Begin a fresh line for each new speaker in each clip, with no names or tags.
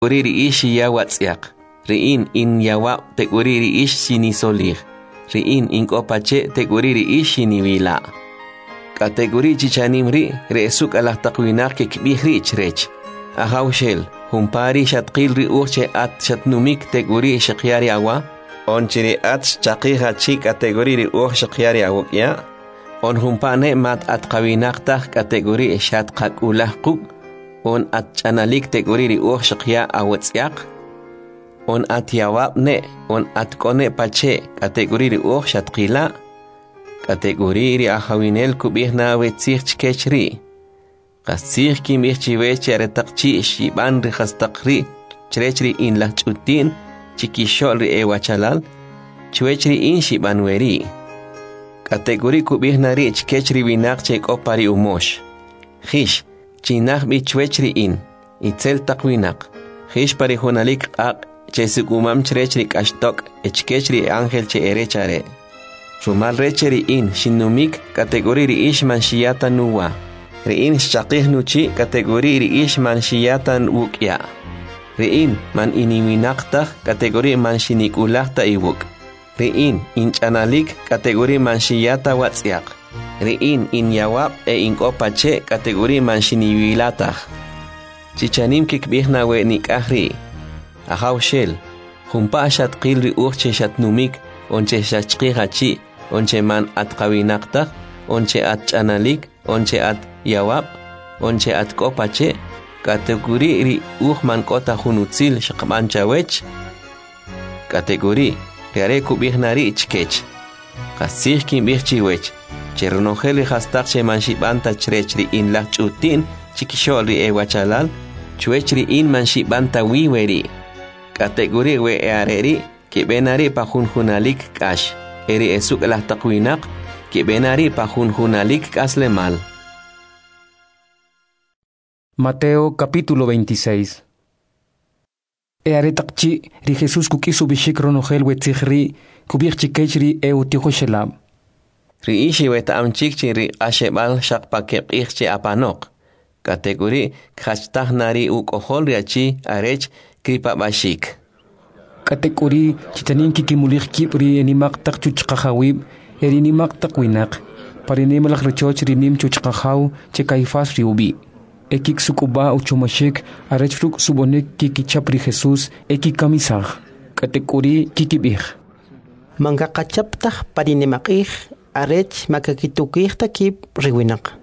Uriri ishi ya watsiak. Riin in yawa te uriri ish sinisolir. Riin in kopache te uriri ish sinivila. Kategori chichanimri reesuk alah takwinak ke kbihri ichrech. Ahawshel, humpari shatkil ri urche at shatnumik te uri shakyari awa. Onchiri at chakiha chi kategori ri ur shakyari awukya. On humpane mat at kawinakta kategori shat kakulah kuk. On at chanalik te uri ri ur shakya awatsyak. On at yawab ne, on at kone pache kategori ri ur shatkila. Kategori ri ahawinel kubihna wetzich chkechri. Qasich kim ihchiweche aretakchi shiban ri hastakri. Chrechri in la chutin, chikishol ri ewachalal. Chwechri in shiban weri. Kategori kubihna ri chkechri winak chek opari umosh. Hish, chinach bi chwechri in. Itzel takwinak. Hish pari hunalik ak. Chesugumam chrechri kashtok. Echkechri angel che erechare. Rumal recheri in shinumik kategori ri ishman shiyata nuwa. Riin shaqih nuchi kategori ri ishman shiyata wukya. Riin man iniwinakta kategori man shinikulakta iwuk. Riin inchanalik kategori man shiyata watsyak. Riin in yawab in kopache kategori man shiniwilata. Chichanim kikbihna we nikahri. Ahawshel. Humpa shatkil ri urche shatnumik onche shachqihachi. Onche man at kawinakta, onche at chanalik, onche at yawab, onche at kopache, kategori ri man kota hunutzil shakman chawech, kategori riare kubihnari ichkech, kasih kim bichchiwech, chernoheli hastakche man shibanta chrechri in la chutin, chikisholi ewachalal, chwechri in man shibanta wiweri, kategori we eareri, kibenari pahunhunalik kash. Eri esuk lah takwinak, kibenari pahunhunalik kaslemal.
Mateo capítulo 26. Earetakchi ri Jesús kukisu bishikronogel wetzihri, kubirchikechri eutihoshelab.
Ri ishi weta amchikchi ri ashebal shakpakep ichchi apanok. Kategori khastahnari ukohol riachi arech kripabashik.
Kategori chitanin kikimulik kipri enimak tak chuchkahawib erinimak takwinak parinemalak rechoch rinim chuchkahaw che kaifas riubi ekik sukuba uchumashik arechfruk subonek kikichapri Jesus ekikamisag kategori kikibih
mangakachaptah parinemakih arech makakitukih takip riwinak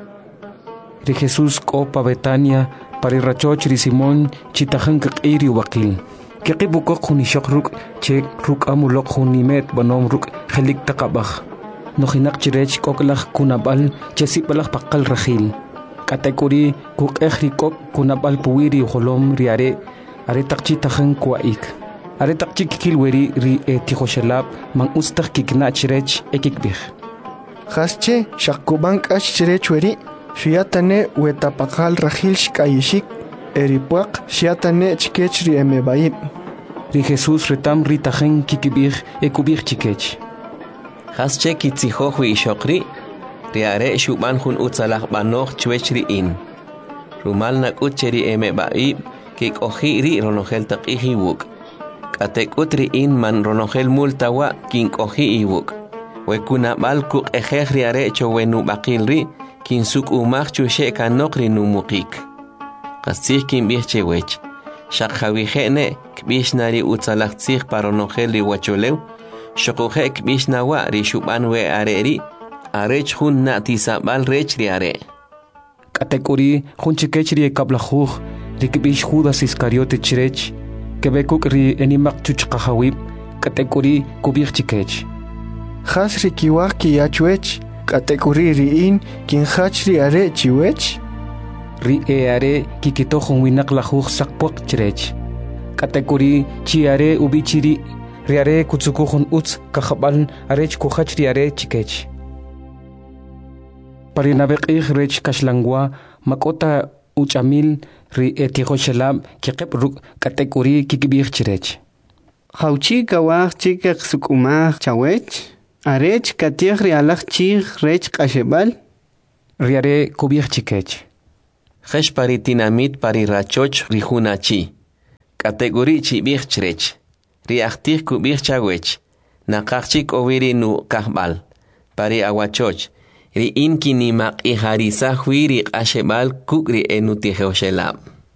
ri Jesus kopa Betania parirachoch ri Simon chitahan kakiri wakil Kikibukok hunishak ruk che ruk amulok hunimet banom ruk helik takabak. Nohinak chirech koklak kunabal che sipalak pakal rahil. Kategori kuk ehrikok kunabal puwiri holom riare are takchi tahan kwaik. Are takchi kikilweri ri etihoshelab mang ustak kikna chirech ekikbih.
Hasche shakubank ash chirech weri shiyatane wetapakal rahil shkayishik. Eripuak shiatane chikechri emebaib.
Ri Jesus retam ritajen kikibir ekubir chikech.
Hasche kitzihohui ishokri. Riare shuban hun utsalak banok chwechri in. Rumal nak ucheri emebaib kik ohi ri ronogel tak ihiwuk. Katek utri in man ronogel multawa kink ohi iwuk. Wekuna bal kuk ejeh riare chowenu bakil ri kin suk umach chushe kanok ri numukik. Qasih kim bihchewech. Shakhawijene kbishnari utsalaktsih paronogeli wacholew. Shokuhe kbishnawa ri shubanwe areri. Arech hun na tisabal rech riare.
Kategori hun chikechri kablahuj. Rikbish Judas Iscariote chirech. Kebekuk ri enimak chuchkahawib. Kategori kubich chikech.
Has rikiwak kiyachwech. Kategori riin kin hachri are chiwech.
Ri eare kikitohon winak lahuj sakpok chirech. Kategori chiare ubichiri. Riare kutsukuhon uts kahabal arech kuhachri are chikech. Parinabek rech kashlangwa makota uchamil ri etihoshelab kikep ruk kategori kikibich chirech.
Hauchi kawach chikek sukumah chawech. Arech katiach rialach chich rech kashebal.
Riare kubich chikech.
Hesh pari tinamit pari rachoch rihunachi. Categorí chibich chrech. Riachtir kubich chawech. Nakachik oviri nu kahbal. Pari awachoch. Ri inki ni mak iharisa huiri ashebal kukri enutijoshelab.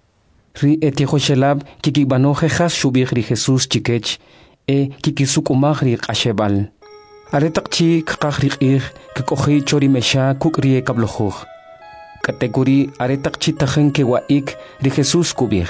Ri etijoshelab kikibanoje has shubich ri Jesús chikech kikisukumach ri ashebal. Aretakchi kakach ri kikoji chori mesha kukri kablojuj. Categorí aretakchi tajen ke waik ri Jesús kubich.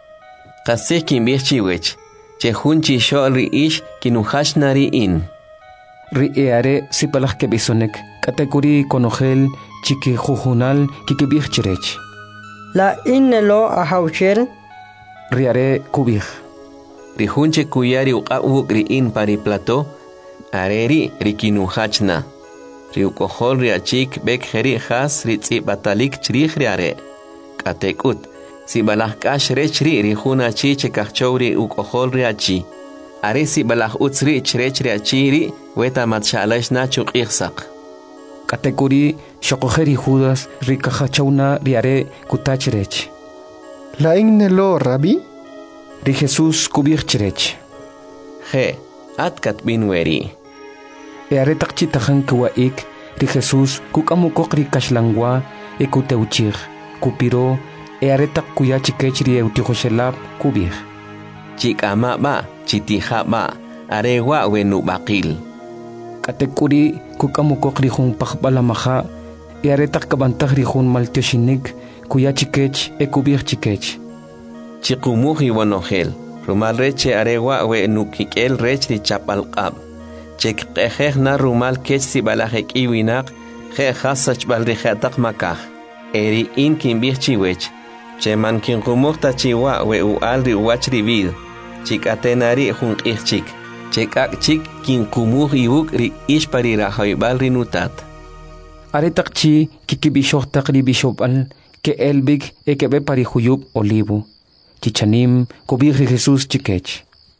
Kasih kimbich chiwech. Chehunchi shol ri ish kinuhash nari in.
Ri eare sipalach kebisonek. Categorí konogel chiki jujunal kikibich chirech.
La innelo ahaucher.
Riare kubich.
Rihunche kuyari uqawuk ri in pari plato. Areri rikinuhachna. Riukohol riachik bek heri has ritzi batalik chrich riare. Katekut. Si balach kash rechri rihuna chi chekachowri ukohol riachi. Are si balach utsri chrech riachiri weta matshalash na chuk ichsak.
Categorí shokojeri Judas rikajachawna riare kutachrech.
La innelo Rabbi.
Ri Jesús kubich chrech.
He, atkat binweri.
Eare takchi tajan kuwaik ri Jesús kukamukok ri kashlangwa ekuteuchir kupiro eare tak kuya chikech ri eutijoshelab kubich.
Chikama ba, chitiha ba, arewa wenu bakil.
Categorí kukamukok ri jun pakbalamaja eare tak kabantag ri jun maltioshinik kuya chikech ekubich chikech.
Chikumuhi wanogel, rumal reche arewa wenu kikel rech ri chapalqab. Chek qeheh na rumal kech si balajek iwinak, je hasach balrijatak makaj. Eri in kimbich chiwech. Che man kin rumukta chiwa we ualri uachri vid. Chik atenari jun ichik. Chek ak chik kin kumuh iuk ri ishpari rahoibal rinutat.
Aretak chi kikibishoktak ri bishopal ke elbig ekebe pari huyub olivo. Chichanim kubich ri Jesús chikech.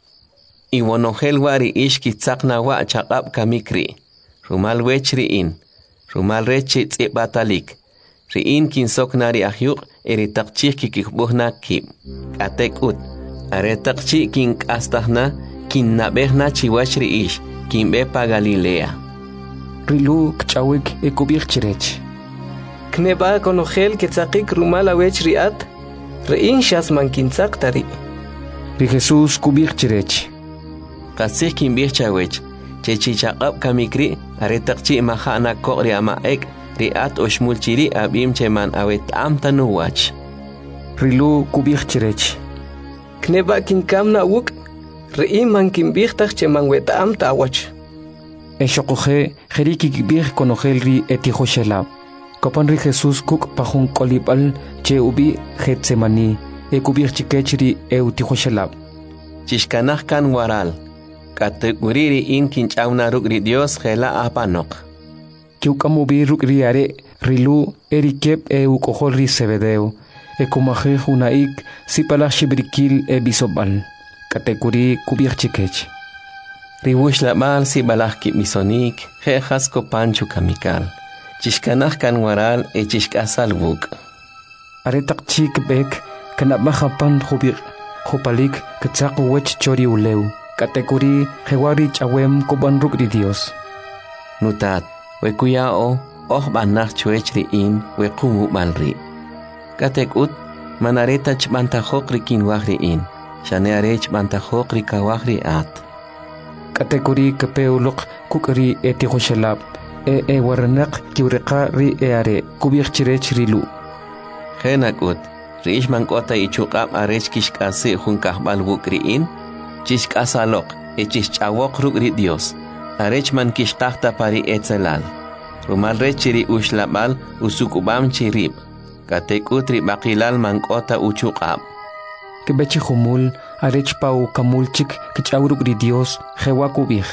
Iwanogel wari ish kitzakna wa chaqab kamikri. Rumal wechri in. Rumal rechi batalik. Ri in kin soknari ahyuk eritakchi kikikbuhna kib. Atek ut. Aretakchi kin kastahna kin nabehna chiwachri ish. Kin bepa Galilea.
Rilu kchawik ekubich chirech.
Kneba konogel ketzakik rumal awech riat. Rein shasman kintzak tari.
Ri Jesús kubich chirech.
Kasih kimbich chawech. Chechi chaqab kamikri. Aretakchi mahana kokri ama ek. Riat oshmul chiri abim cheman awet am tanuwach.
Rilu kubich chirech.
Kneba kinkamna wuk. Rein man kimbichtach cheman wet am tawach.
Eshokoje jeriki kibich konogel ri etijoshelab. Kopan ri Jesús kuk pajun kolibal che ubi Getsemani ekubich chikech ri eutijoshelab.
Chishkanach kan waral. Kateguriri in kinchawna rukri Dios gela apanok.
Kiukamubi rukri are rilu erikep eukohol ri Zebedeo. Ekumaje junaik sipalach shibrikil bisobal. Kateguri kubich chikech. Riwush labal si balach kip misonik, jejas kopanchu kamikal. Chishkanach kan waral chishkasal wuk. Aretak chik bek kanabmahapan jubik jupalik ketsak wech chori uleu. Kategori jewari chawem koban rukri Dios. Nutat, wekuyao banach chuechri in wekumu balri. Katekut manareta chbantajokri kinwahri in. Shanearech bantajokri kawahri at. Kategori kepeulok kukri etijoshelab. Waranak kiureka ri eare kubich chirech rilu. Genakut, riishman kota ichukab arech kishkasi junkahbal wukri in. Chishkasalok, chishchawok rukri Dios. Arechman kishtahta pari etzelal. Rumal rechiri ushlabal usukubam chirib. Katekutri bakilal mankota uchukab. Kebechi humul arech pau kamulchik kichawrukri Dios jewakubich.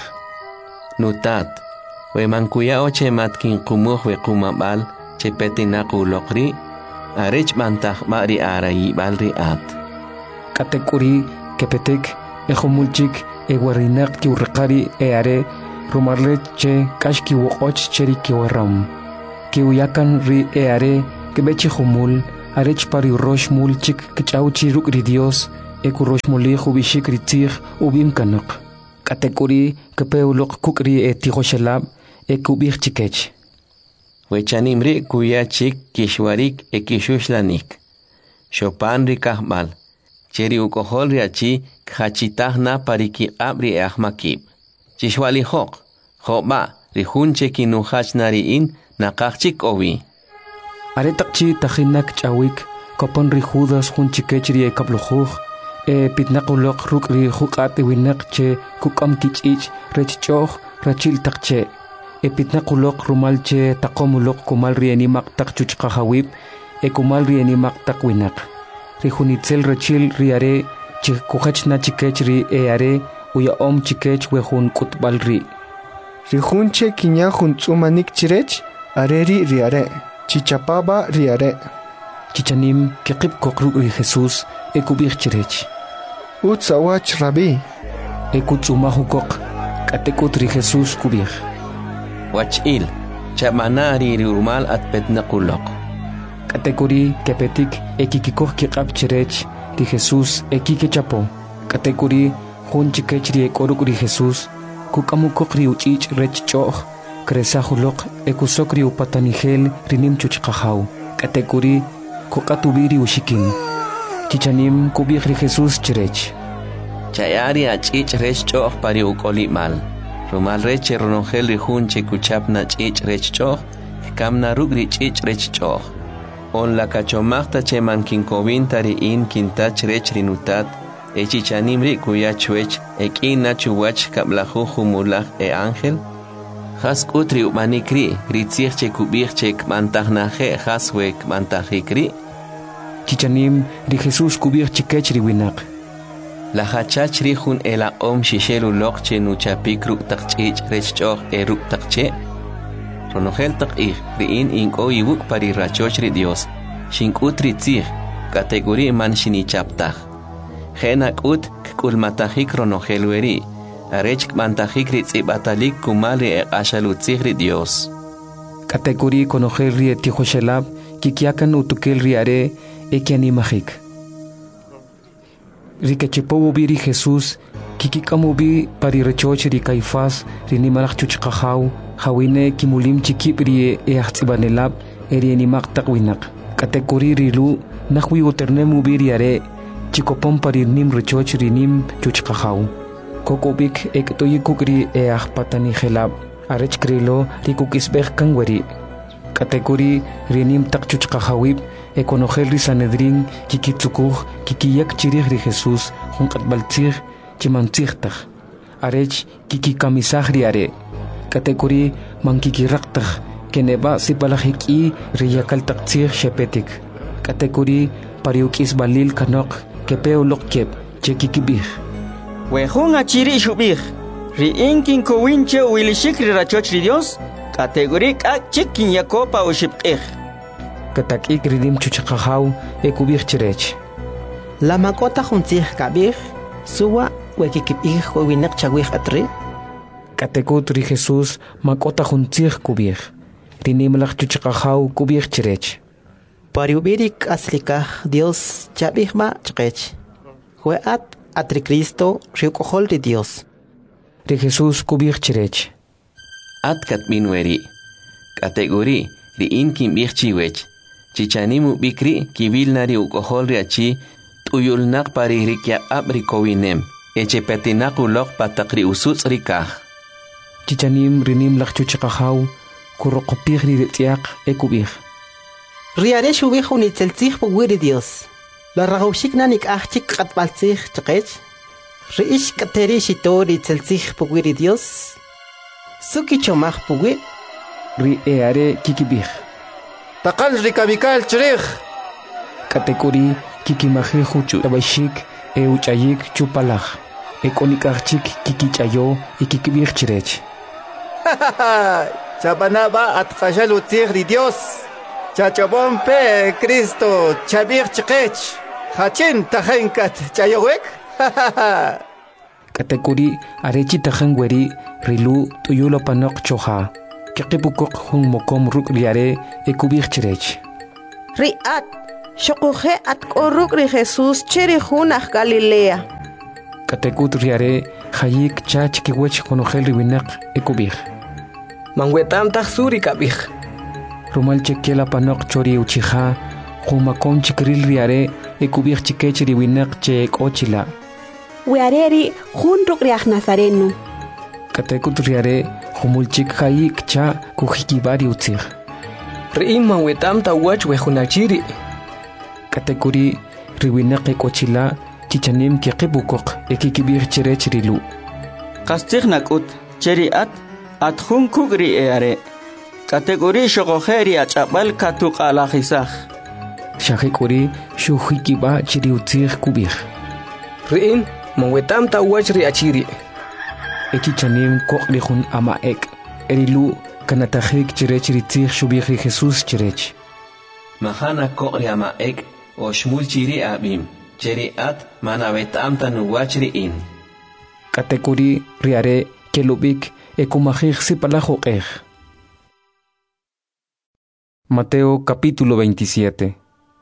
Nutat. We mankuyao che matkin kumuh we kumabal che petinaku lokri arech bantah mari arayi balri at. Katekuri kepetek ejomulchik ewarinak kiurrekari eare rumarle che kashki wokoch cheri kiwaram. Kiuyakan ri eare kebechi humul arech pari rosh mulchik kichauchi rukri Dios ekurosh molih ubishik ritzih ubim kanok. Katekuri kepeulok kukri tihoshelab ekubih chikech.
Wechanimri kuyachik kishwarik ekishuslanik. Chopan rikahmal. Cheri ukohol riachi khachitahna pariki abri ahmakib. Chishwali hok. Hoba rihunche kinuhachnariin nakachik ovi.
Aretakchi tahinak chawik kopon rihudas hunchikechri ekablujuj. Pitnakulok rukri hukat winak che kukam kichich rechchoh rachil takche. Pitnakulok rumalche takomulok kumal rienimak takchuchkahawib kumal rienimak takwinak. Rihunitzel rachil riare che kuhachna chikechri are uya om chikech wehun kutbalri.
Rihunche kinya huntsumanik chirech areri riare. Chichapaba riare.
Chichanim kekib kokru Jesús ekubich chirech.
Utsawach rabi.
Ekutsumahukok katekutri Jesús kubich.
Wachil chamanari rumal at petnakulok.
Katekuri kepetik ekikikok kikab chirech di Jesús ekikechapo. Katekuri hun chikechri ekorukri Jesús kukamukokri uchich rechchoh. Kresahulok ekusokri upatanigel rinim chuchkahau. Katekuri kukatubiri ushikin. Chichanim kubihri Jesús chirech.
Chayari achich rechchoh pari ukolimal. Rumal reche ronongel rihunche kuchapna chich rechchoh. Kamna rugri chich rechchoh. On la kachomachta cheman kinkovintari in kintach rech rinutat. Chichanim ri kuyachuech ekina chuwach kablahu humulach ángel. Has utri umanikri, ritzirche kubirche kmantahnaje haswe kmantahikri.
Chichanim ri Jesús kubirche kechri winak.
La hachachri hun ela om shishelu lokche nuchapikru takchich rechchoh eruk takche. Ronogel takir, riin inko yibuk pari rachochri Dios. Shinkutri tzir, kategori man shinichaptah. Genak ut kulmatahik ronogel weri. Arech mantajik ritzibatalik kumali ashalutzigri Dios.
Kategori konogel ri tihoshelab kikiakan utukel riare ekianimajik. Rikechepo biri Jesús kikikamubi pari rechoch ri Caifás rinimalach chuchkahau hawine kimulim chikip ri eachtsibanelab erienimak takwinak. Kategori rilu nahwi uternemu biriare chikopom pari nim rechoch rinim chuchkahau. Kokobik ektoyikukri patanigelab arech krilo rikukisbeh kangweri. Kategori rinim takchuchkahawib ekonogel ri Sanedrin kikitsukuj kikiyak chirih ri Jesús junkatbaltzig chimantzigtag. Arech kikikamisaj riare. Kategori mankikiraktag keneba sipalajiki riyakaltaktzig shepetik. Kategori pariukis balil kanok kepeulok kep chekikibih.
Wehun achiri shubih. Riinkin kowinche wilishikri rachochri Dios. Kategorik ak chikin yakopa ushipkih.
Katakik ridim chuchakahau ekubih chirech.
La makota juntzih kabih. Suwa wekikipih wewinak chawih atri.
Katekut ri Jesús makota juntzih kubih. Rinimlach chuchakahau kubih chirech.
Pariubirik aslikah Dios chabih ma chkech. Hueat atri Cristo riukohol de Dios.
Ri Jesús kubih chirech.
Atkat minweri. Kategori ri inkin bichchiwech. Chichanimu bikri kivilnari ukohol riachi tuyulnak pari rikya abri kowinem. Echepetinak ulok patakri usuts rikah.
Chichanim rinim lach chuchakahau kurokopih ri tiak ekubih.
Riare shubih unitzeltzih pugwiri Dios. La rahushik nanik achik katbaltzih chkech. Riish kateri shitori tzeltzih pugwiri Dios. Suki chomach pugwi.
Ri eare kikibih.
Takal rikabikal chirih.
Kategori kikimajeju tabashik uchayik chupalaj. Ekonikachik kikichayo ikikibih chirech.
Chabanaba at kashalutzih ri Dios. Chachabon pe Cristo chabir chkech. Hachin tajenkat chayowek.
Kategori arechi tajangweri rilu tuyulo panok choha. Kekipukok hung mokom ruk riare ekubih chirech.
Riat Xoquje atqoruk ri Jesús cheri junaj Galilea.
Katekut riare hayik chach kiwech konogel riwinak ekubih.
Manwetam taxuri kabih.
Rumal chekiela panok chori uchija. Kumakom chikril riare ekubih chikech riwinak che ekochila.
Weareri junruk riaj Nazareno.
Katekut riare humulchik hayik cha kujikibari utzig.
Ri'in manwetam tawach wejunachiri.
Katekuri riwinak ekochila chichanim kekibukok ekikibir chirech rilu.
Kastig nakut cheriat atjun kugri eare. Kategori shogojeri achapal katuk alajisaj.
Shakekuri shujikiba chiriutzig kubih.
Ri'in manwetam tawach riachiri.
Ekichanim kokrihun ama ek. Erilu kanatajik chirech ritzig shubih ri Jesús chirech.
Mahana kokri ama ek o shmul chiri abim. Cheri at manawetam tanuwach ri'in.
Katekuri riare kelubik ekumajig sipalajokej. Mateo capítulo 27.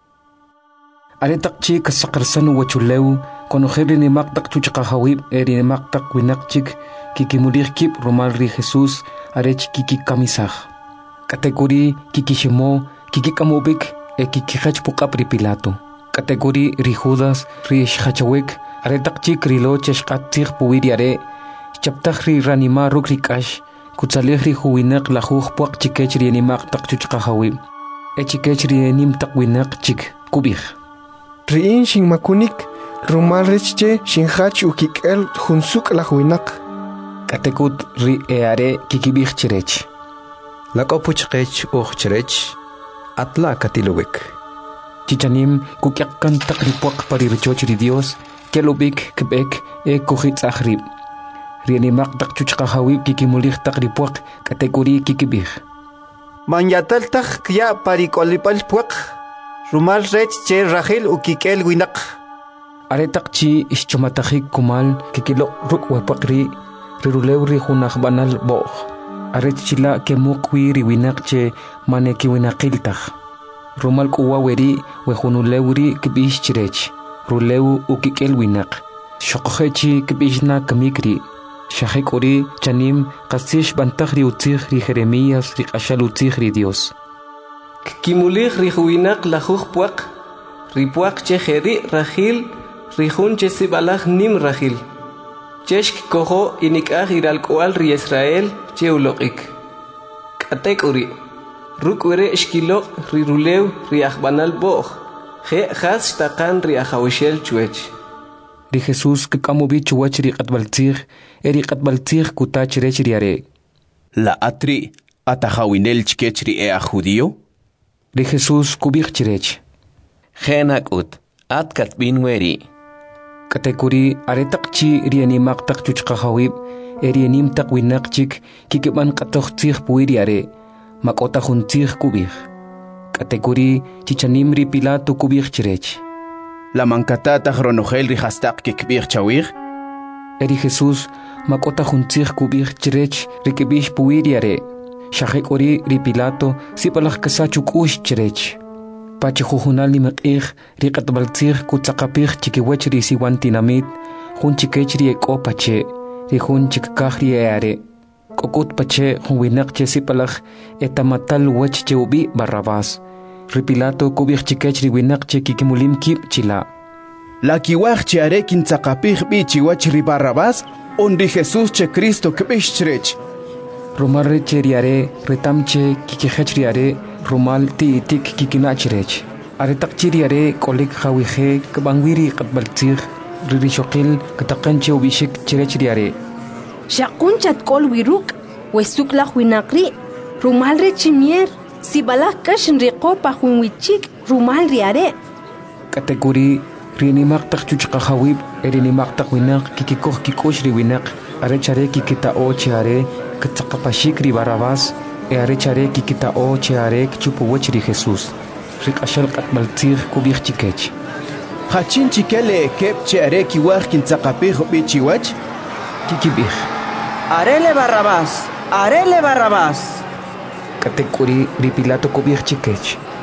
Aretak chik sakarsanu wachuleu konojeri ni maktak chuchakahawib eri ni maktak winakchik kikimulir kip romal ri Jesús arech kikikamisaj. Kategori kikishimo kikikamubik e kikihach pukap ri Pilato. Kategori ri Judas ri shachawek aretak chik rilo cheshkatzig puwiri are chaptak ri ranima rukrikash kutsalih ri huwinak lajuj puak chikech ri ni maktak chuchakahawib e chikech ri nim takwinak chik kubih.
Riin shin makunik rumal rechche shin hach ukikel junsuk la huinak.
Katekut ri eare kikibih chirech.
Lakopuchkech chirech atla katilubik.
Chichanim kukyakan takripuak parirchoch ri Dios kelubik kebek e kuhitz ahrib. Rienimak tak chuchkahawib kikimulih takripuak kategori kikibih.
Manyatal tak kya parikolipal puak. Rumal rech che Rachel ukikel winak.
Aretak chi ischomatajik kumal kikilo ruk wapakri rirulew ri hunaj banal boh. Aret chila kemukwi ri winak che maneki winakiltaj. Rumal kuwa weri wehunulew ri kibish chirech. Rulew ukikel winak. Shokhechi kibishna kamikri. Shahekori chanim kasish bantaj ri utzig ri Jeremías ri kashal utzig ri Dios.
Kimulig rihuinak lajuj puak. Ripuak che jeri Rachil rihun che sibalaj nim Rachil. Cheshk kojo inikaj iralkoal ri Israel che ulokik. Katek uri. Rukwere shkilok ri rulew ri ajbanal boh. Je has takan ri ajawishel chuech.
Ri Jesús kikamubi chuach ri katbaltzig kutach rech riare.
La atri atajawinel chkech ri ea judío?
Ri Jesús kubih chirech.
Genakut atkat binweri.
Katekuri aretak chi rianimak tak chuchkahawib erianim tak winakchik kikiban katochtzig puiriare makota juntzig kubih. Katekuri chichanim ri Pilato kubih chirech.
La mankatata ronogel ri hastak kikbih chawir?
Eri Jesús makota juntzig kubih chirech ri kibish puiriare. Shahek ori ri Pilato sipalaj kasachuk ush chirech. Pachi jujunal ni mek'ij ri qatbaltzig kutzaqapij chikiwech ri siwantinamit jun chikech ri eko pache ri jun chikkaj ri eare. Kokut pache jun winak che sipalaj etamatal wech che ubi Barrabás. Ri Pilato kubij chikech ri winak che kikimulim kip chila.
La kiwaj che are kintzaqapij bi chiwach ri Barrabás on ri Jesús che Cristo kbish chirech.
Rumal recheriare retamche kikihechriare rumal tiitik kikinachirech. Aretak chiriare kolik hawije kabangwiri katbaltzig ririshokil katakanche ubishik chirechriare.
Shakunchat kol wiruk wesukla huinakri rumal rechimier sibalak kashin riqopa hunwichik rumal riare.
Kategori rienimak tak chuchkahawib erinimak tak winak kikikoh kikosh ri winak arechare kikitao chiare katzaqapashik ri Barrabás e arechare kikitao chiare chupuwech ri Jesús. Rik ashal qatbaltzig kubih chikech.
Hachin chikele kep chiare kiwaj kintzaqapij bi chiwach?
Kikibih.
Arele Barrabás, arele Barrabás.
Katekuri ri Pilato kubih chikech.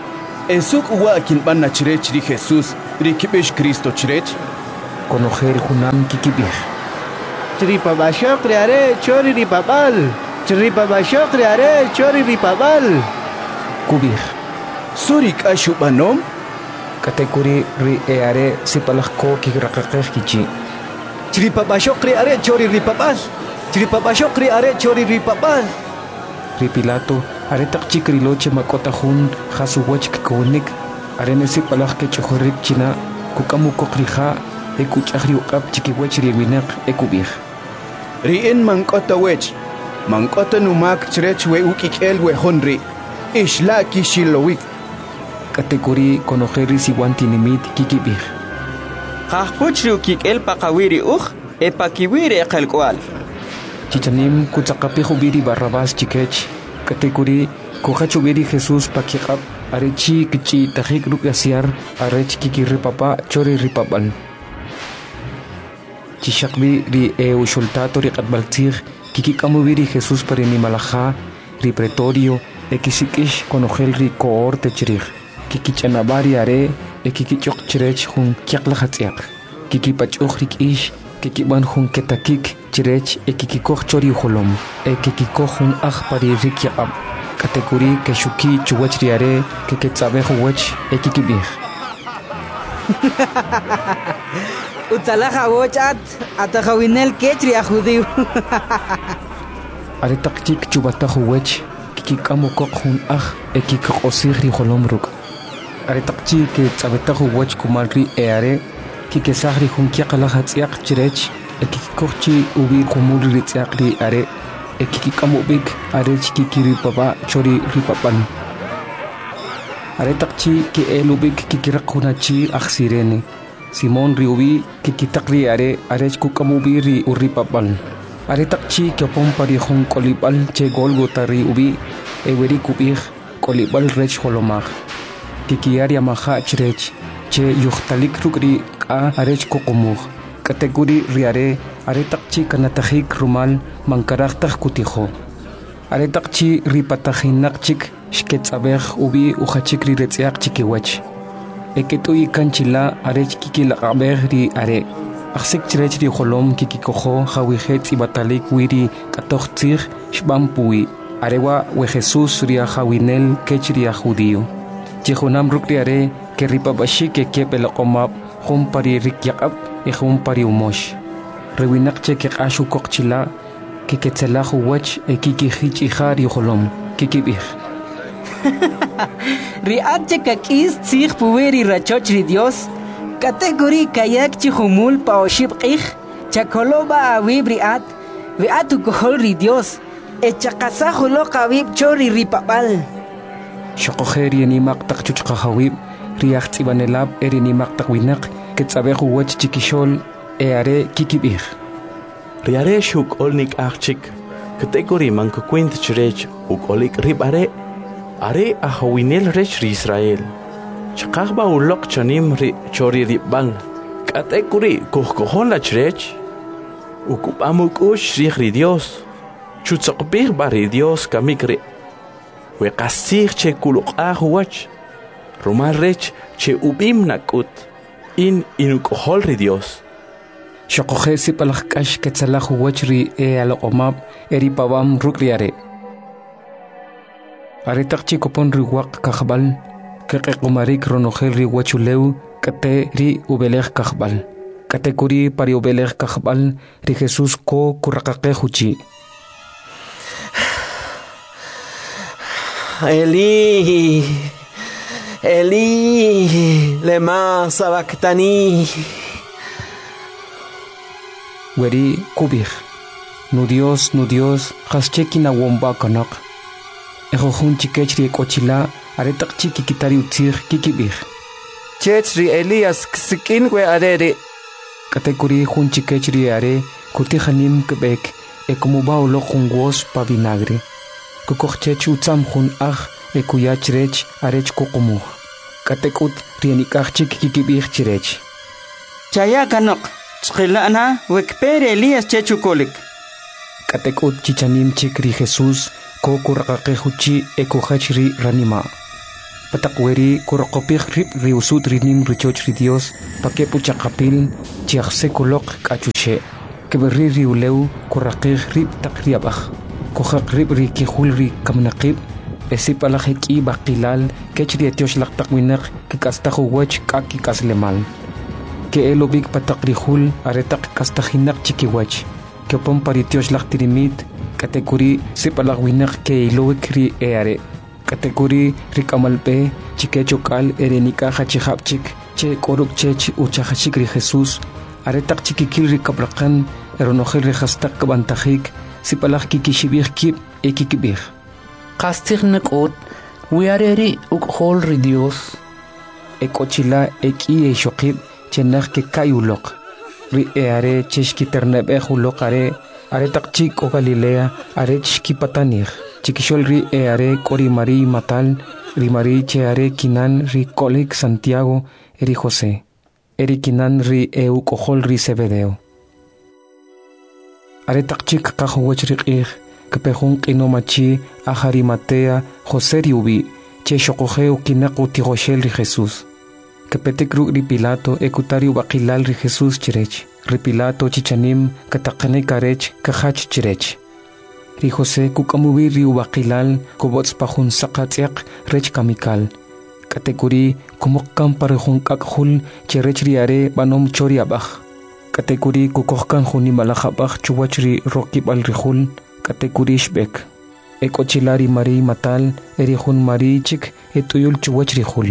Esuk uwa kinbana chirech ri Jesús, ri kibish Cristo chirech.
Conocer junam kikibih.
Chiripabashok riare chori ripabal. Chiripabashok riare chori ripabal.
Kubih.
Surik ashubanom?
Katekuri ri eare sipalakko kikrakakeh kichi.
Chiripabashok riare chori ripabal. Chiripabashok riare chori ripabal.
Ri Pilato are takchik riloche makota hun hasuwach kikonik. Are nesipalak ke chohorik china kukamukok riha ekuchahri uqab chikiwech riwinak ekubih.
Rien mankota wech. Mankota numak chirech we ukikel we honri. Ishla kishilowik.
Katekuri conocer siwanti nimit kikibih.
Qahpuchri ukikel pakawiri epakiwiri eqalkwal.
Chichanim kutsaqapih ubiri Barrabás chikech. Katekuri kuhachubiri Jesús pakikab. Arechi kichi tajik rupiasiar. Arech kiki ripapa chori ripapal. Chishakbi ri ushultato ri qatbaltzig. Kiki kamubiri Jesús parini malaja. Ri pretorio. Ekisikish conogel ri coorte chirich. Kiki chanabari are. Kiki chok chirech hun kiaklahatsiak. Kiki pachuch rik ish. Kiki ban hun ketakik chirech. Kiki koch chori holom. Kiki koch hun pari rik yaab. Katekuri keshuki chuwach riare. Kiki tzabejo wach. Kiki bih.
Utalaja wochat. Atajawinel kechri a judío.
Are takchik chubatajo wach. Kiki kamo kok hun kiki osihri holom ruk. Are takchi ke tzabetajo wach kumalri eare. Kiki sahri hun kiakalahatsiak chirech. Kiki kochi ubi kumuri ritziakri are. Kiki kamo big are kiki ripapa chori ripapan. Are takchi ke elubik kiki rakunachi aksirene. Simon riubi kiki takri are kukamubi ri uripapan. Are takchi ke pompari hun kolibal che Golgota riubi. Eweri kubih kolibal rech holomag. Kiki aria maha chirech. Che yuhtalik rukri ka arech kokomug. Kategori riare are takchi kanatajik rumal mankaraktak kutijo. Are takchi ripatahinakchik shketzabeh ubi uchachik ri retziak chikiwach. Eketui kanchila arech kiki laqabeh ri are. Aksik chirech ri holom kiki kojo hawihet ibatalik wiri katochtzig shbampui. Arewa we Jesús ria hawinel kechria judío. Chihunam rukriare que ripabashi que kepelaqomab humpari rikyaqab y humpari umosh. Rewinakche que ashu kokchila que ketzelahu wach e kiki hich ihari holom kiki bih.
Riache kakis tzig puweri rachochri Dios. Kategori kayak chihumul paoshib ich. Chakoloba awib riat. Viatu kohol ri Dios. Echakasajo lo kawib chori ripapal.
Shokojeri ni maktak chuchkahawib. Riacht ibanelab eri ni maktak winak. Ketzabehu wach chikishol eare kikibih.
Riare shuk olnik achik. Kategori mankukwint chirech ukolik ribare. Are ahawinel rech ri Israel. Chakahba ulok chanim ri chori ribal. Kategori kuhkohon la chirech. Ukupamuk ush ri Dios. Chutzakbih bari Dios kamikri. We kasir che kuluk wach. Rumal rech che ubim nakut. Inukohol ri Dios.
Shokojesi palakash ketzalahu wachri alomab eri pabam rukriare. Aretak chikopon ri wak kahbal. Kekumarik ronogel ri wachuleu. Kate ri ubelech kahbal. Katekuri pari ubelech kahbal. Ri Jesús ko kurakake huchi.
Eli, lema sabactani.
Weri kubih. Nu Dios, haschekina womba kanak. Ejohun chikechri kochila, aretak chiki kitari utzir kikibih.
Chechri Elias ksikin we arere.
Katekuri hun chikechri are, kutihanim kebek, ekumuba ulo jungos pa vinagre. Kukochech utzam hun ekuyachrech arech kokomuh. Katekut rienikachik kikibih chirech.
Chaya kanok, chkilana wekpere Elias chechukolik.
Katekut chichanim chikri Jesús kokurakake huchi ekujachri ranima. patakweri kurokopik rip riusut rinim richoch ri Dios pakepu chakapil chiakse kulok kachuche keberri riuleu kurakih rip takriabah kuhak rip ri kihul ri kamnaqib esipalaheki bakilal kechri etiosh laktakwinak kikastahu wach kaki kaslemal ke elobik patakrihul aretak kastahinak chikiwach kepom paritiosh laktirimit kategori sipalahwinak ke ilowik ri eare kategori rikamalpe chikechokal erenika hachihapchik che koruk chech uchahachik ri Jesus aretak chikikil ri kabrakan eronohel ri hastak kabantajik sipalah kikishibih kip ekikibih
Kastig nakot wiareri ukhol ri Dios
ekochila eki eshokib chenach ke kayulok ri eare cheshki ternebe hulokare aretak chik o Galilea are chiki patanir Chikishol ri eare kori Mari matal ri Mari cheare kinan ri kolik Santiago eri José eri kinan ri eu kohol ri Zebedeo are takchik kahuwach ri kepehun qinomachi ahari Matea José riubi che shokoheu kinaku tigoshel ri Jesús kepetekru ri Pilato ekutari bakilal ri Jesús chirech ri Pilato chichanim katakane karech kahach chirech ri José kukamubi ri ubakilal kubots pahun sakatsiak rech kamikal kategori kumukkan parehun kakhul cherech riare banom choriabach kategori kukohkan huni malakhabach chuwach ri rokibal rihul kategori shbek ekochilari Mari matal erihun Mari chik etuyul chuwach rihul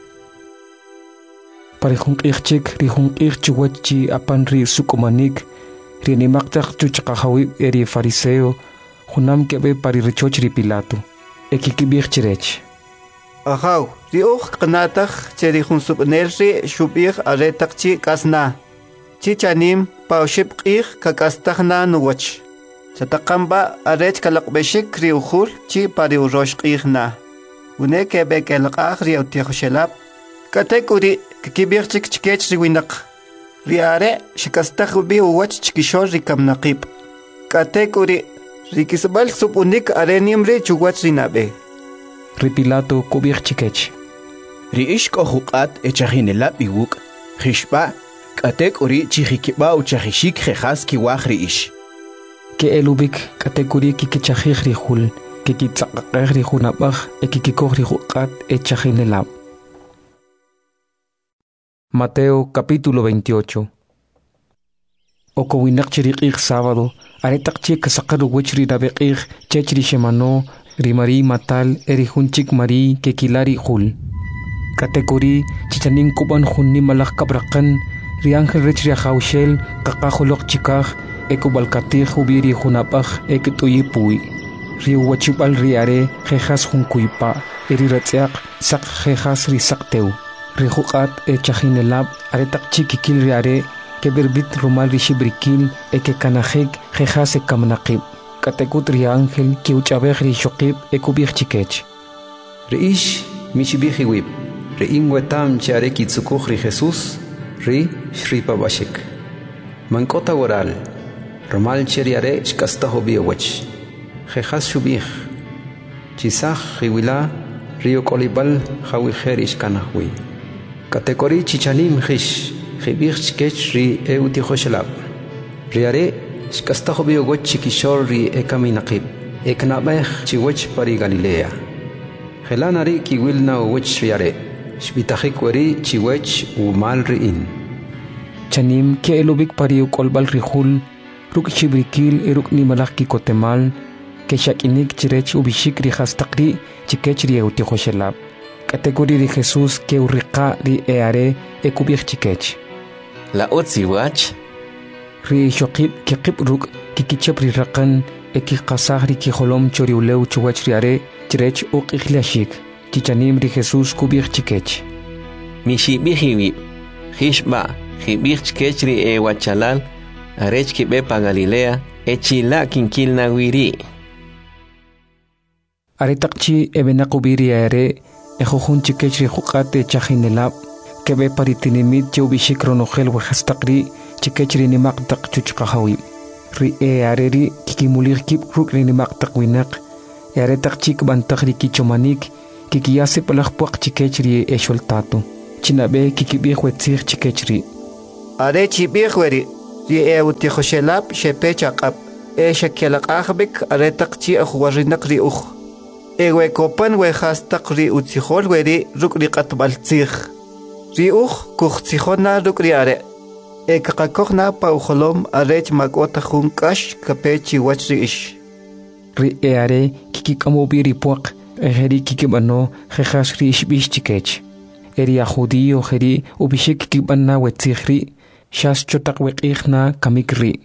parehun ichchik rihun chuwach chi apan ri sukumanik ri nimaktak chuchakahawi eri fariseo Hunam kebe pari richoch ri Pilato ekikibih chirech
Ahaw riuch qnatakh cheri hun subnerri shubih aretak chi kasna chichanim paushib qih kakastahna nuwach chataqamba arech kalaqbeshik riukhul chi pari urosh qihna une kebe kelqah riutihshelab katekuri kikibih chik chikech riwinaq riare shikastah bi uwach chikishor rikamnaqib katekuri Rikisbal supunik arenimre chuwach rinabe.
Ri Pilato kubih chikech.
Ri ishko huqat echajinelab iwuk. Khishba katek uri chihikiba uchahishik khas kiwach ri ish.
Ke elubik katek uri kikichahih ri hul. Kikitsaqaqeh ri hunabach ekikikoh ri huqat echajinelab. Mateo capítulo 28. Okowinak chiriqih sábado aretak chik saqaru wichri nabeqih chechri shemano ri Mari matal eri hunchik Mari kekilari hul kategori chichanin kuban hunni malak kabrakan ri ángel rechri haushel qaqahulok chikah ekubalkatih hubiri hunapah eketuyipui ri wachibal ri are jejas hunkuipa eri ratziaq saq jejas ri saqteu ri huqat echajinelab aretak chikikil ri are keberbit rumal rishibrikil eke kanajek jejase kamnaqib katekut ri ángel ki uchabej ri shoqib ekubih chikech
reish mishibih wib rein wetam chare kitsukuj ri Jesús ri shripabashik mankota oral rumal cheriare shkastaho biowach jejas shubih chisaj riwila rio kolibal jawiherish kanahwi kategori chichanim jish Khibir chikech ri eutihoshelab. Riare shkastaho biowach chikishor ri ekaminaqib. Eknabeh chiwach pari Galilea. Helanari kiwilna uwach riare. Shbitahik wari chiwach umal riin.
Chanim ke elubik pari ukolbal rihul. Ruk chibrikil eruk ni malak ki kotemal. Ke shakinik chirech ubishik ri hastakri chikech ri eutihoshelab. Kategori ri Jesús ke urriqa ri eare ekubih chikech.
La otziwach
ri shoqib kikib ruk kikichep ri raqan eki qasah ri kiholom choriuleu chuwach riare chirech uqikhlashik chichanim ri Jesús kubih chikech
mishibihiwi khishba khibih chikech ri ewachalal arech kibe pa Galilea echila kinkilna wiri
aretakchi ebenaqubiri are ejohun chikech ri huqate chajinelab kebe paritinimit chubishik ronogel wahastaqri chikechri nimaqtaq chuchqahawi ri eareri kikimulir kip ruk ri nimaqtaq winaq yaretaq chik bantaq ri kichomanik kikiyasi palakpuak chikechri esholtato. Chinabe kikibihwetzir chikechri.
Are chibihweri, ri eutihoshelap shepechakap. Shakelak ahbik are takchi ahwarinak ri uch. Ewe kopan we hastak ri utzihol weri rukri katbaltzich. Ri uch kuchzichona rukri are. Kakakokna pa ucholom arech magota hunkash kapechi wachri ish.
Ri are kikikamobi ripuak. Eri kikibano jejasri ishbish chikech. Eri ajudio jeri ubishik kikibana wetzihri. Shas chotak wekihna kamikri.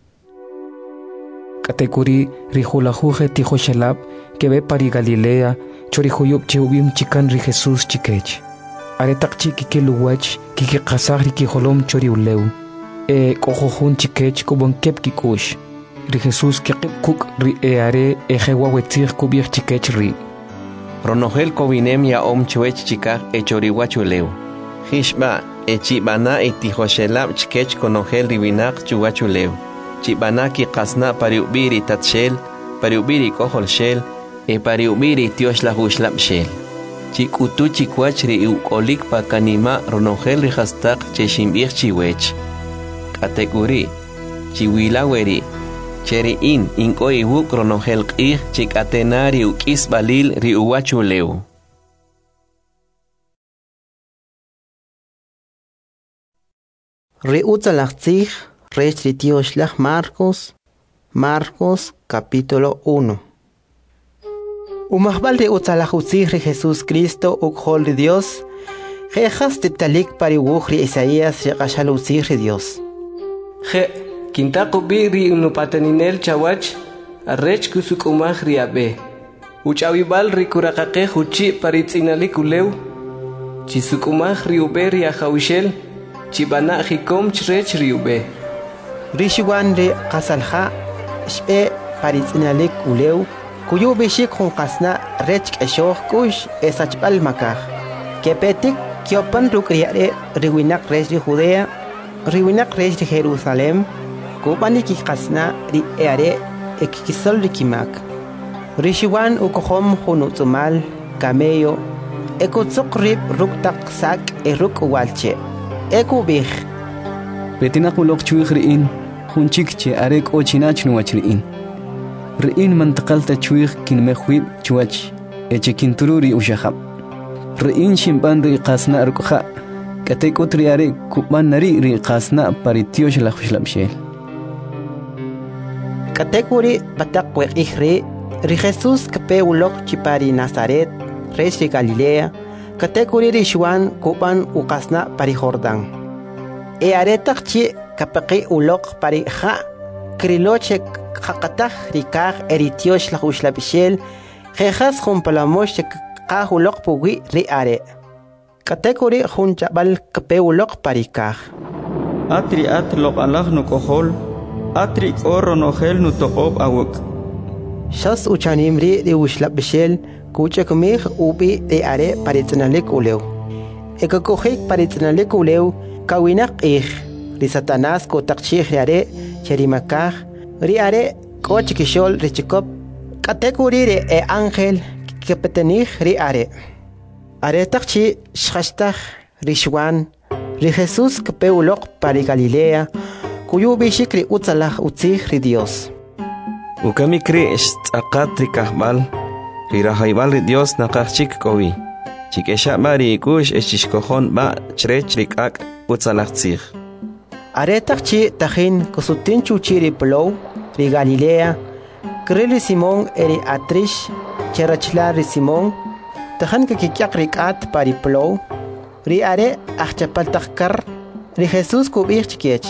Katekuri rijulajuje tijoshelab que ve pari Galilea chorijuyub cheubim chikan ri Jesús chikech. Aretak chiki ke luwach kiki kasagri ki holom chori uleu. Kohojun chikech kubon kep kikush. Ri Jesús ke kuk ri are jewa wetzir kubir chikech ri.
Ronogel kobinem ya chuech chikak choriwachu uleu. Hishba chibana tijoshelab chikech konogel ribinak chuwachu uleu. Chibanaki kasna pariubiri tatshel, pariubiri kohol shel, pariubiri tiosh la hushlap shel. Chikutu chikwachri ukolik pa kanima ronogel rihastak cheshimbir chiwech. Kategori, chiwilaweri, cheri inko iwuk ronogel qih chikatenari ukis balil riuwachu leu.
Riutzalachtzich. Rechritioslach Marcos capítulo 1. Umahbal de utzalajutzihri Jesús Cristo ukhol de Dios. Jejas titalik pariwuchri Isaías regashalutzihri Dios.
Je quintaqubiri unupateninel chawach arrech kusukumahri abe. Uchawibal rikuraqaqe huchi paritzinalik uleu. Chisukumahri uberi ajawishel. Chibana hikom chrech riube.
Rishiwan re qasalha shpe paritzinalik uleu kuyu bishik hunqasna rech eshoh kush esachbal makah kepetik kiopan rukriare riwinak res ri Judea riwinak res ri Jerusalem kubaniki qasna ri eare ekikisol rikimak Rishiwan ukohom hunutzumal camello ekutzuqrib ruktak sak eruk walche ekubih
Betinakulok chuig riin, hunchikche arek ochinach nuachriin. Riin mantakalta chuig kin mehwib chuach, eche kintururi ushahab. Riin shimpan ri qasna arukha, katek utri arek kuban nari ri qasna paritiosh la khushlabshel.
Katekuri batak wek ihri, ri Jesus kape ulok chipari Nazaret, res ri Galilea, katekuri ri Shuan kuban uqasna pari Jordan. Aretak chi kapaqi ulok pari kha kriloche khaqatah rikah eritiosh la hushlabishel jejas jumpalamosh ka ulok pugi ri are katekuri junchabal kape ulok parikah
atri atlok alah no kohol atri oro no gel no toqob awuk
shas uchanimri ri hushlabishel kuchakmih ubi ri are paritnalik uleu ekakohik paritnalik uleu Kawinak ri Satanás ko takchih riare cherimakah riare ko chikishol richikop katekuri re ángel kepetenih riare are takchi shashtah rishwan ri Jesús kepeulok pari Galilea kuyu bishikri utzalah utzih ri Dios
ukamikri istaqat rikahbal ri rahaybal ri Dios naqachik kowi chikesha mari kush eshishkohon ba chrech rikak utzalachtzich.
Aretakchi tajin kusutin chuchiri plow ri Galilea krili Simón eri atrish cherachla ri Simón tajan kikyak rikat pari plow ri are achapaltakkar ri Jesús kubich chikech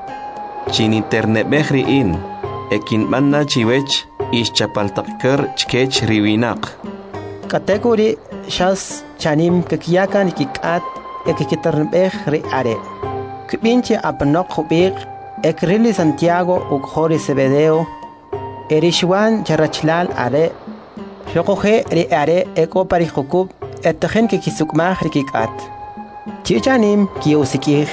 chini ternebeh riin ekin manna chiwech ischapaltakkar chikech riwinak
kategori shas chanim kikyakan kikat ekikitarnbeh ri are kibinche apnok khubik ekrili Santiago ukhori Zebedeo erishwan charachlal are shokohe ri are eko pari khukub etajen kikisukmah rikikat chichanim kiusikih